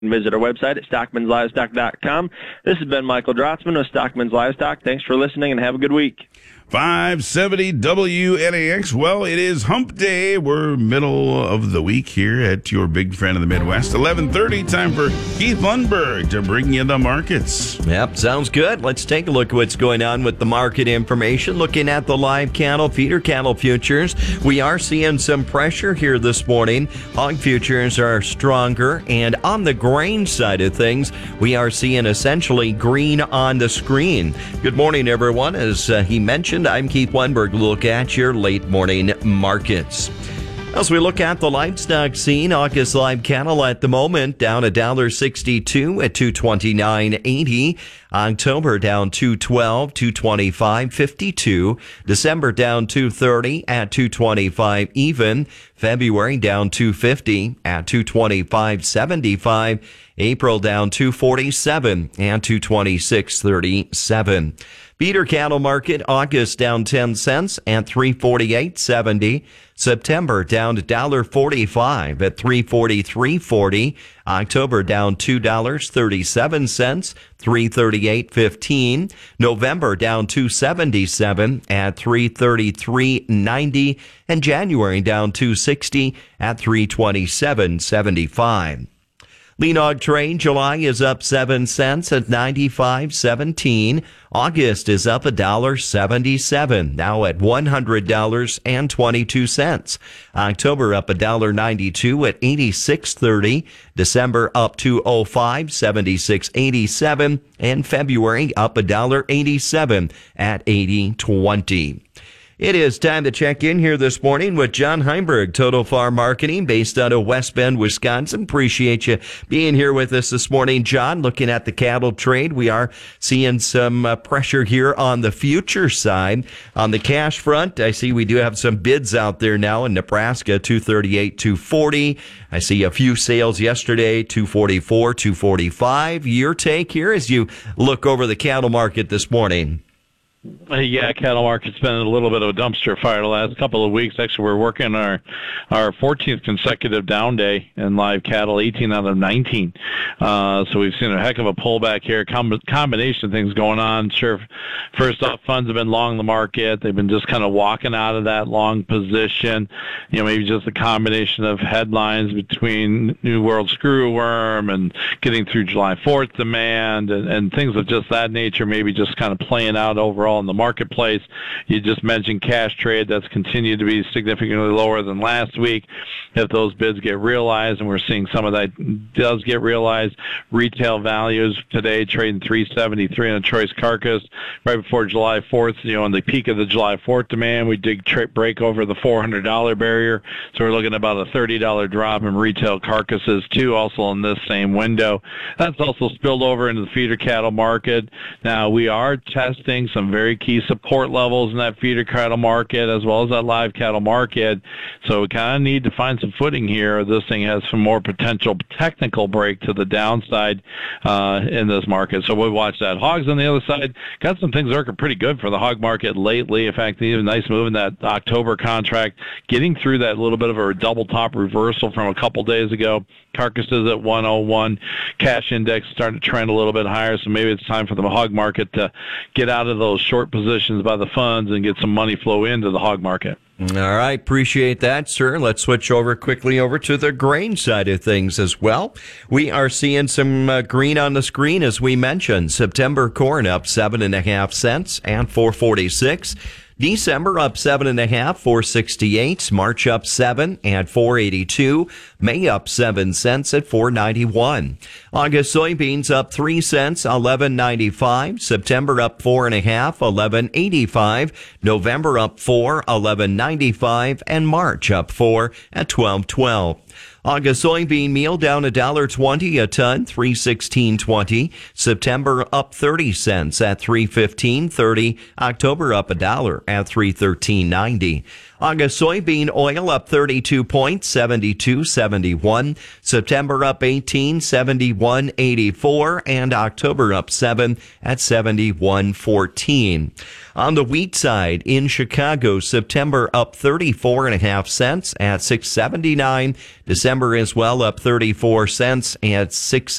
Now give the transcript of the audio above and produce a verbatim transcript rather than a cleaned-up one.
Visit our website at stockmans livestock dot com. This has been Michael Drotzman of Stockman's Livestock. Thanks for listening and have a good week. five seventy W N A X. Well, it is hump day. We're middle of the week here at your big friend of the Midwest. eleven thirty, time for Keith Lundberg to bring you the markets. Yep, sounds good. Let's take a look at what's going on with the market information. Looking at the live cattle, feeder cattle futures, we are seeing some pressure here this morning. Hog futures are stronger, and on the grain side of things, we are seeing essentially green on the screen. Good morning, everyone. As uh, he mentioned, I'm Keith Lundberg. Look at your late morning markets. As we look at the livestock scene, August live cattle at the moment down one dollar sixty-two at two twenty-nine eighty. October down two twelve, two twenty-five fifty-two. December down two thirty at two twenty-five even. February down two fifty at two twenty-five seventy-five. April down two forty-seven and two twenty-six thirty-seven. Feeder cattle market, August down ten cents at three forty-eight seventy. September down to one dollar forty-five at three forty-three forty. October down two dollars and thirty-seven cents, three thirty-eight fifteen. November down two seventy-seven at three thirty-three ninety. And January down two sixty at three twenty-seven seventy-five. Lean hog trade, July is up seven cents at ninety-five seventeen. August is up one dollar seventy-seven, now at one hundred dollars and twenty-two cents. October up one dollar ninety-two at eighty-six thirty. December up two oh five, seventy-six eighty-seven. And February up one dollar eighty-seven at eighty twenty. It is time to check in here this morning with John Heimberg, Total Farm Marketing, based out of West Bend, Wisconsin. Appreciate you being here with us this morning, John. Looking at the cattle trade, we are seeing some uh, pressure here on the future side. On the cash front, I see we do have some bids out there now in Nebraska, two thirty-eight, two forty. I see a few sales yesterday, two forty-four, two forty-five. Your take here as you look over the cattle market this morning? Uh, yeah, cattle market's been a little bit of a dumpster fire the last couple of weeks. Actually, we're working our our fourteenth consecutive down day in live cattle, eighteen out of nineteen. Uh, so we've seen a heck of a pullback here. Com- combination of things going on. Sure, first off, funds have been long the market. They've been just kind of walking out of that long position. You know, maybe just a combination of headlines between New World Screwworm and getting through July fourth demand and, and things of just that nature, maybe just kind of playing out overall in the marketplace. You just mentioned cash trade. That's continued to be significantly lower than last week. If those bids get realized, and we're seeing some of that does get realized, retail values today trading three seventy-three on a choice carcass. Right before July fourth, you know, on the peak of the July fourth demand, we did tra- break over the four hundred dollars barrier. So we're looking at about a thirty dollars drop in retail carcasses too, also in this same window. That's also spilled over into the feeder cattle market. Now we are testing some very very key support levels in that feeder cattle market as well as that live cattle market. So we kind of need to find some footing here. This thing has some more potential technical break to the downside uh, in this market. So we'll watch that. Hogs on the other side got some things working pretty good for the hog market lately. In fact, even nice move in that October contract, getting through that little bit of a double top reversal from a couple days ago. Carcasses at one oh one. Cash index starting to trend a little bit higher, so maybe it's time for the hog market to get out of those short positions by the funds and get some money flow into the hog market. All right, appreciate that, sir. Let's switch over quickly over to the grain side of things as well. We are seeing some uh, green on the screen, as we mentioned. September corn up seven and a half cents and four forty-six. December up seven and a half, four sixty-eight. March up seven at four eighty-two. May up seven cents at four ninety-one. August soybeans up three cents, eleven ninety-five. September up four and a half, eleven eighty-five. November up four, eleven ninety-five, and March up four at twelve twelve. August soybean meal down one dollar twenty a ton, three sixteen twenty. September up thirty cents at three fifteen thirty. October up a dollar at three thirteen ninety. August soybean oil up thirty-two points, seventy-two seventy-one. September up eighteen, seventy-one eighty-four. And October up seven at seventy-one fourteen. On the wheat side, in Chicago, September up thirty-four and a half cents at six seventy-nine. December as well up thirty-four cents at six